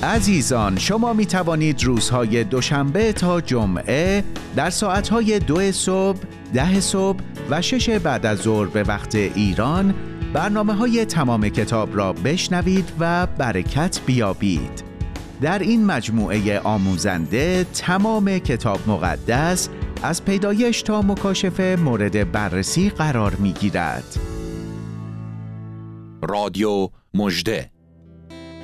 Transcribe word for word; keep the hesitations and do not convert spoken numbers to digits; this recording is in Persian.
عزیزان، شما می توانید روزهای دوشنبه تا جمعه در ساعتهای دو صبح، ده صبح و شش بعد از ظهر به وقت ایران برنامه های تمام کتاب را بشنوید و برکت بیابید. در این مجموعه آموزنده تمام کتاب مقدس از پیدایش تا مکاشفه مورد بررسی قرار می گیرد. رادیو مژده.